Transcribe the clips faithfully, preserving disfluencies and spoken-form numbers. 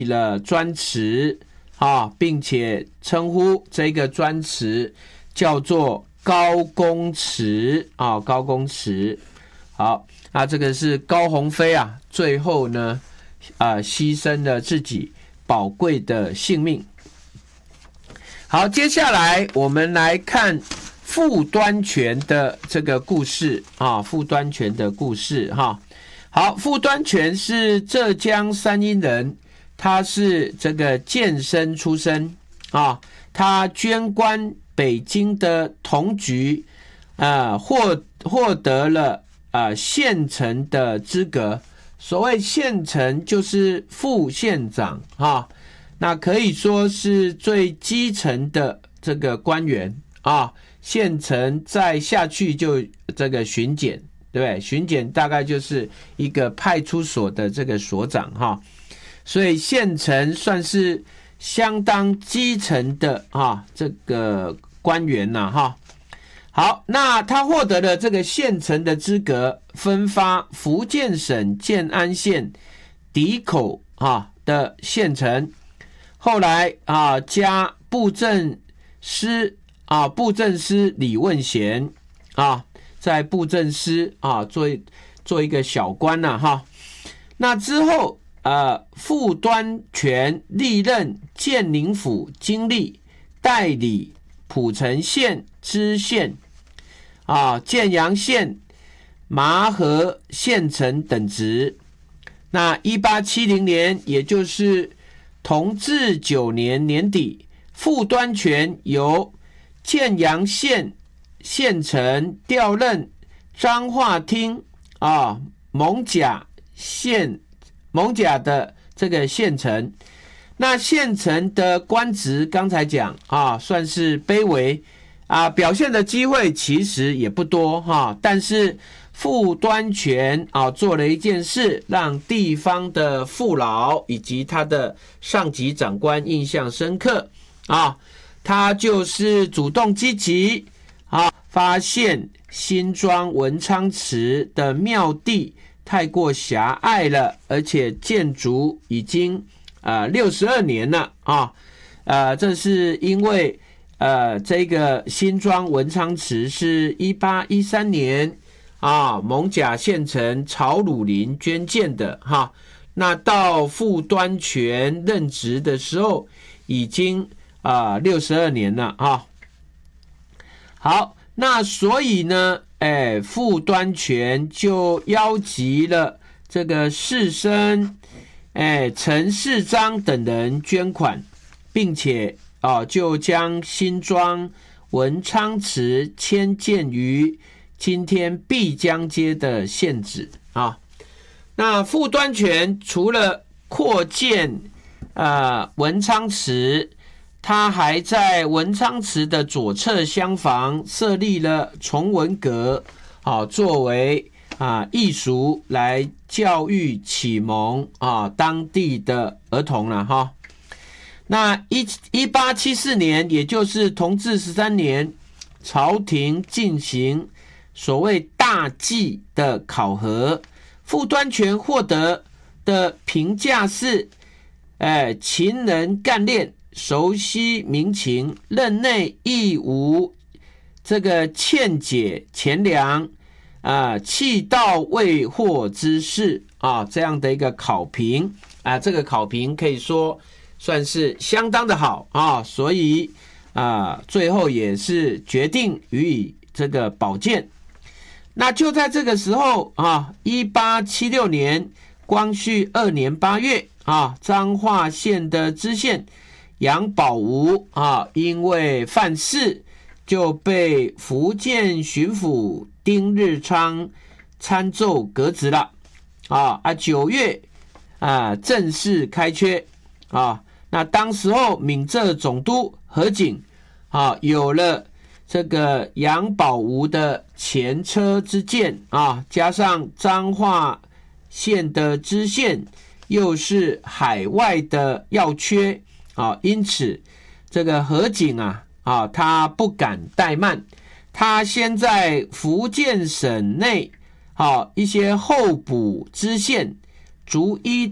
了专词啊，并且称呼这个专词叫做高公祠啊，高公祠。好，那这个是高鸿飞啊，最后呢，啊、呃，牺牲了自己宝贵的性命。好，接下来我们来看傅端权的这个故事啊，傅端权的故事哈。好，傅端权是浙江山阴人，他是这个监生出身啊，他捐官北京的同局，啊，获获得了啊县城的资格。所谓县城就是副县长啊。那可以说是最基层的这个官员啊，县城再下去就这个巡检，对不对？巡检大概就是一个派出所的这个所长哈，所以县城算是相当基层的啊这个官员呐哈。好，那他获得了这个县城的资格，分发福建省建安县底口啊的县城。后来啊，加布政司啊，布政司李问贤啊，在布政司啊做做一个小官呐、啊、哈。那之后呃，傅端权历任建宁府经历、代理浦城县知县啊、建阳县麻河县城等职。那一八七零年，也就是同治九年年底，傅端权由建阳县县城调任彰化厅啊艋舺县艋舺的这个县城。那县城的官职刚才讲啊，算是卑微啊，表现的机会其实也不多哈、啊，但是傅端权啊做了一件事，让地方的父老以及他的上级长官印象深刻啊。他就是主动积极啊，发现新庄文昌祠的庙地太过狭隘了，而且建筑已经啊六十二年了啊。呃，这是因为呃这个新庄文昌祠是一八一三年。啊，艋舺县城曹汝霖捐建的哈，那到傅端权任职的时候，已经啊六十二年了啊。好，那所以呢，哎，傅端权就邀集了这个士绅，哎，陈世章等人捐款，并且啊，就将新庄文昌祠迁建于今天碧江街的县址啊。那傅端权除了扩建呃文昌祠，他还在文昌祠的左侧厢房设立了崇文阁，啊，作为啊艺术来教育启蒙啊当地的儿童了哈。那一八七四年，也就是同治十三年，朝廷进行所谓大计的考核，傅端权获得的评价是，哎，勤能干练，熟悉民情，任内亦无这个欠解钱粮啊，弃盗未获之事啊，这样的一个考评啊，这个考评可以说算是相当的好啊，所以啊，最后也是决定予以这个保荐。那就在这个时候啊，一八七六年光绪二年八月啊，彰化县的知县杨宝吾啊，因为犯事就被福建巡抚丁日昌参奏革职了啊啊，九月啊正式开缺啊。那当时候闽浙总督何景啊，有了这个杨宝吾的前车之鉴啊，加上彰化县的知县又是海外的要缺啊，因此这个何景啊啊，他不敢怠慢，他先在福建省内啊一些候补知县逐一的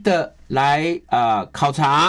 来呃考察。